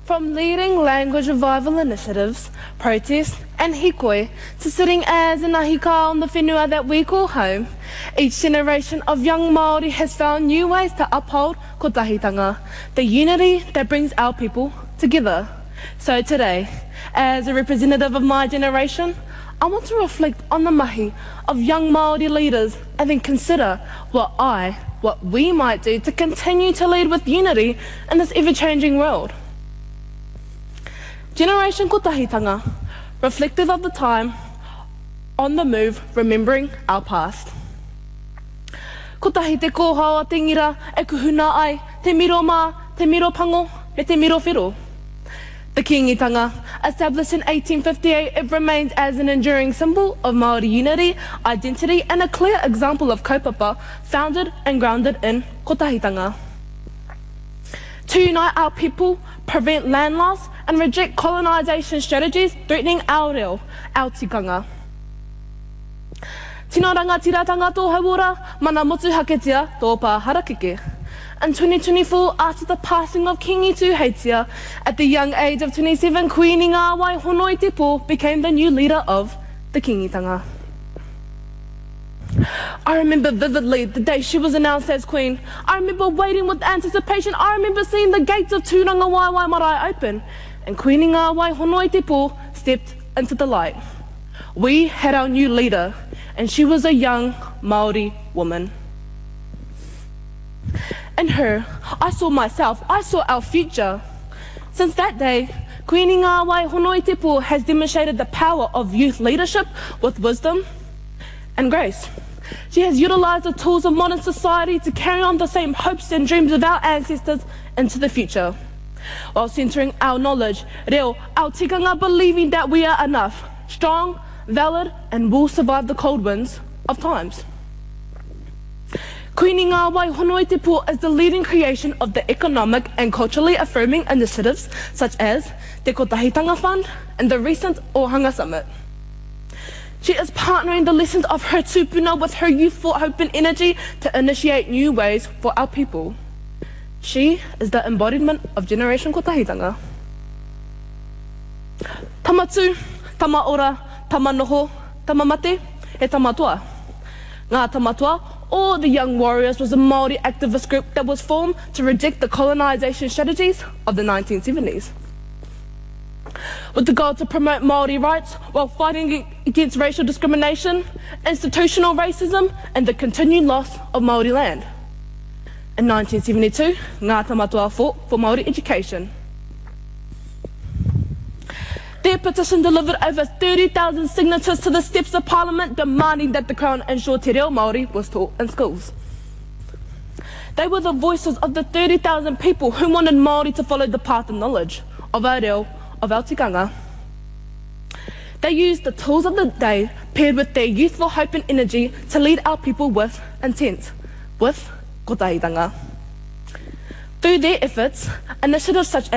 From leading language revival initiatives, protests and hikoi to sitting as an ahika on the whenua that we call home, each generation of young Māori has found new ways to uphold kotahitanga, the unity that brings our people together. So today, as a representative of my generation, I want to reflect on the mahi of young Māori leaders and then consider what we might do to continue to lead with unity in this ever-changing world. Generation Kotahitanga, reflective of the time, on the move, remembering our past. Kotahi te kōhaua te ngira e kuhuna ai, te miro mā, te miro pango, me te miro whiro. The Kingitanga, established in 1858, it remains as an enduring symbol of Māori unity, identity and a clear example of kaupapa founded and grounded in Kotahitanga. To unite our people, prevent land loss and reject colonisation strategies threatening our reo, our tikanga. Tino rangatiratanga tō hauora, mana motu haketia tō pā harakeke. In 2024, after the passing of Kingi Heitia, at the young age of 27, Queenie Ngāwai Honoitepo became the new leader of the Kingitanga. I remember vividly the day she was announced as Queen. I remember waiting with anticipation. I remember seeing the gates of Tūranga Waiwai Marae open, and Queenie Ngāwai Honoitepo stepped into the light. We had our new leader, and she was a young Māori woman. In her, I saw myself, I saw our future. Since that day, Queenie Ngāwai Honoitepo has demonstrated the power of youth leadership with wisdom and grace. She has utilised the tools of modern society to carry on the same hopes and dreams of our ancestors into the future, while centering our knowledge, reo, our tikanga, believing that we are enough, strong, valid and will survive the cold winds of times. Queenie Ngāwai Honoitepo is the leading creation of the economic and culturally affirming initiatives such as Te Kotahitanga Fund and the recent Ohanga Summit. She is partnering the lessons of her tupuna with her youthful hope and energy to initiate new ways for our people. She is the embodiment of Generation Kotahitanga. Tamatu, tamaora, tamanoho, tamamate, e tamatua. Ngā tamatua, or the Young Warriors, was a Māori activist group that was formed to reject the colonisation strategies of the 1970s. With the goal to promote Māori rights while fighting against racial discrimination, institutional racism and the continued loss of Māori land. In 1972, Ngā Tamatua fought for Māori education. Their petition delivered over 30,000 signatures to the steps of Parliament demanding that the Crown ensure te reo Māori was taught in schools. They were the voices of the 30,000 people who wanted Māori to follow the path of knowledge, of our reo, of our tikanga. They used the tools of the day paired with their youthful hope and energy to lead our people with intent, with kotahitanga. Through their efforts, initiatives such